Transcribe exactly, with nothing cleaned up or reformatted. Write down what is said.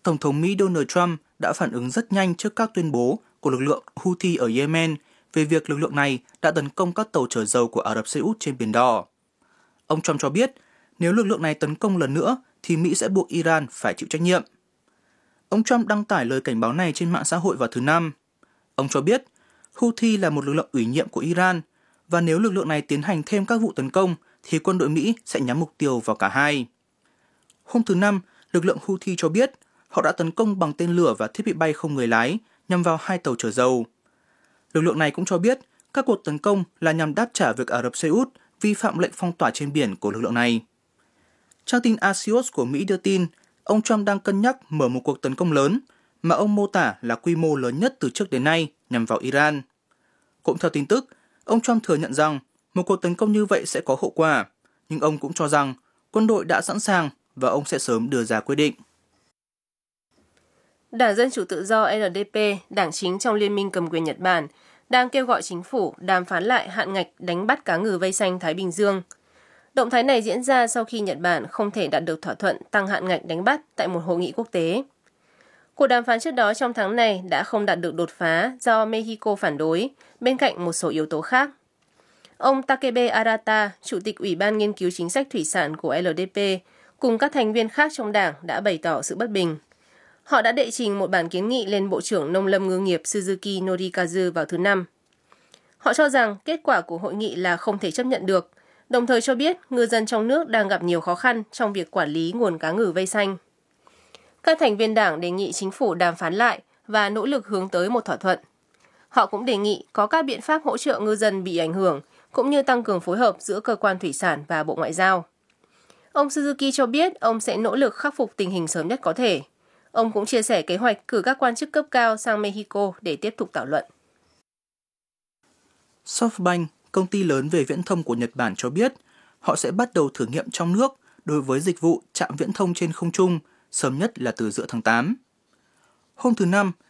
Tổng thống Mỹ Donald Trump đã phản ứng rất nhanh trước các tuyên bố của lực lượng Houthi ở Yemen về việc lực lượng này đã tấn công các tàu chở dầu của Ả Rập Xê Út trên Biển Đỏ. Ông Trump cho biết nếu lực lượng này tấn công lần nữa thì Mỹ sẽ buộc Iran phải chịu trách nhiệm. Ông Trump đăng tải lời cảnh báo này trên mạng xã hội vào thứ Năm. Ông cho biết Houthi là một lực lượng ủy nhiệm của Iran và nếu lực lượng này tiến hành thêm các vụ tấn công thì quân đội Mỹ sẽ nhắm mục tiêu vào cả hai. Hôm thứ Năm, lực lượng Houthi cho biết họ đã tấn công bằng tên lửa và thiết bị bay không người lái nhằm vào hai tàu chở dầu. Lực lượng này cũng cho biết các cuộc tấn công là nhằm đáp trả việc Ả Rập Xê Út vi phạm lệnh phong tỏa trên biển của lực lượng này. Trang tin Axios của Mỹ đưa tin ông Trump đang cân nhắc mở một cuộc tấn công lớn mà ông mô tả là quy mô lớn nhất từ trước đến nay nhằm vào Iran. Cũng theo tin tức, ông Trump thừa nhận rằng một cuộc tấn công như vậy sẽ có hậu quả, nhưng ông cũng cho rằng quân đội đã sẵn sàng và ông sẽ sớm đưa ra quyết định. Đảng Dân Chủ Tự do L D P, đảng chính trong Liên minh cầm quyền Nhật Bản, đang kêu gọi chính phủ đàm phán lại hạn ngạch đánh bắt cá ngừ vây xanh Thái Bình Dương. Động thái này diễn ra sau khi Nhật Bản không thể đạt được thỏa thuận tăng hạn ngạch đánh bắt tại một hội nghị quốc tế. Cuộc đàm phán trước đó trong tháng này đã không đạt được đột phá do Mexico phản đối, bên cạnh một số yếu tố khác. Ông Takebe Arata, Chủ tịch Ủy ban Nghiên cứu Chính sách Thủy sản của L D P, cùng các thành viên khác trong đảng đã bày tỏ sự bất bình. Họ đã đệ trình một bản kiến nghị lên Bộ trưởng Nông lâm Ngư nghiệp Suzuki Norikazu vào thứ Năm. Họ cho rằng kết quả của hội nghị là không thể chấp nhận được, đồng thời cho biết ngư dân trong nước đang gặp nhiều khó khăn trong việc quản lý nguồn cá ngừ vây xanh. Các thành viên đảng đề nghị chính phủ đàm phán lại và nỗ lực hướng tới một thỏa thuận. Họ cũng đề nghị có các biện pháp hỗ trợ ngư dân bị ảnh hưởng, cũng như tăng cường phối hợp giữa cơ quan thủy sản và Bộ Ngoại giao. Ông Suzuki cho biết ông sẽ nỗ lực khắc phục tình hình sớm nhất có thể. Ông cũng chia sẻ kế hoạch cử các quan chức cấp cao sang Mexico để tiếp tục thảo luận. SoftBank, công ty lớn về viễn thông của Nhật Bản cho biết họ sẽ bắt đầu thử nghiệm trong nước đối với dịch vụ trạm viễn thông trên không trung, sớm nhất là từ giữa tháng tám. Hôm thứ Năm,